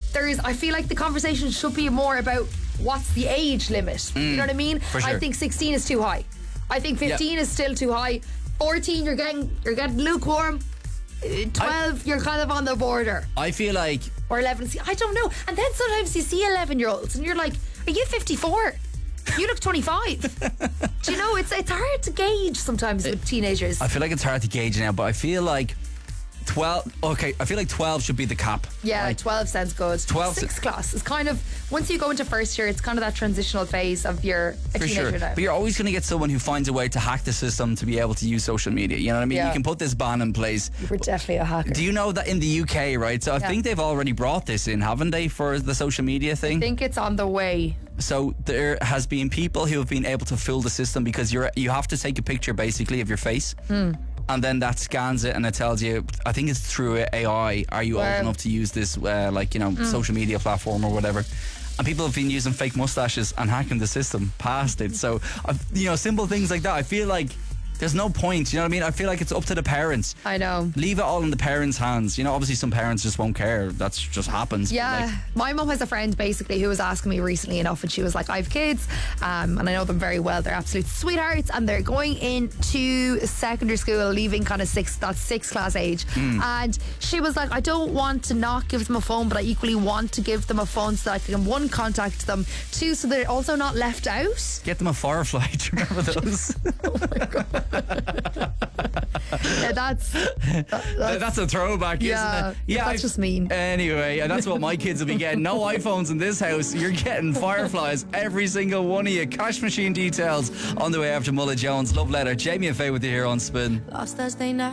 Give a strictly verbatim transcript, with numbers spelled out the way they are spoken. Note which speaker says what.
Speaker 1: there is, I feel like the conversation should be more about what's the age limit. Mm, you know what I mean?
Speaker 2: For sure.
Speaker 1: I think sixteen is too high. I think fifteen yep. is still too high. fourteen, you're getting you're getting lukewarm. twelve, I, you're kind of on the border.
Speaker 2: I feel like,
Speaker 1: or eleven. I don't know. And then sometimes you see eleven year olds and you're like, are you fifty-four? You look twenty-five. Do you know, it's it's hard to gauge sometimes it, with teenagers.
Speaker 2: I feel like it's hard to gauge now, but I feel like twelve, okay, I feel like twelve should be the cap.
Speaker 1: Yeah,
Speaker 2: right?
Speaker 1: twelve sounds good.
Speaker 2: twelve
Speaker 1: Sixth class is kind of, once you go into first year, it's kind of that transitional phase of your a
Speaker 2: For
Speaker 1: teenager
Speaker 2: sure.
Speaker 1: now.
Speaker 2: But you're always going to get someone who finds a way to hack the system to be able to use social media. You know what I mean?
Speaker 1: Yeah.
Speaker 2: You can put this ban in place.
Speaker 1: We're definitely a hacker.
Speaker 2: Do you know that in the U K, right? So I
Speaker 1: yeah.
Speaker 2: think they've already brought this in, haven't they, for the social media thing?
Speaker 1: I think it's on the way.
Speaker 2: So there has been people who have been able to fool the system because you're you have to take a picture basically of your face.
Speaker 1: Hmm.
Speaker 2: And then that scans it and it tells you, I think it's through A I, are you
Speaker 1: wow.
Speaker 2: old enough to use this, uh, like, you know, mm. social media platform or whatever. And people have been using fake mustaches and hacking the system past it. So, uh, you know, simple things like that. I feel like there's no point, you know what I mean? I feel like it's up to the parents.
Speaker 1: I know.
Speaker 2: Leave it all in the parents' hands. You know, obviously some parents just won't care. That's just happens.
Speaker 1: Yeah.
Speaker 2: Like,
Speaker 1: my mum has a friend basically who was asking me recently enough, and she was like, I have kids, um, and I know them very well. They're absolute sweethearts, and they're going into secondary school, leaving kind of sixth, that sixth class age. Mm. And she was like, I don't want to not give them a phone, but I equally want to give them a phone so that I can, one, contact them, two, so they're also not left out.
Speaker 2: Get them a Firefly. Do you remember those?
Speaker 1: Oh my God. Yeah, that's, that, that's
Speaker 2: that's a throwback,
Speaker 1: yeah,
Speaker 2: isn't it? Yeah,
Speaker 1: that's
Speaker 2: I,
Speaker 1: just mean.
Speaker 2: Anyway, and that's what my kids will be getting. No iPhones in this house. You're getting Fireflies, every single one of you. Cash Machine details on the way after Mulla Jones. Love Letter. Jamie and Faye with you here on Spin.
Speaker 3: Last Thursday night.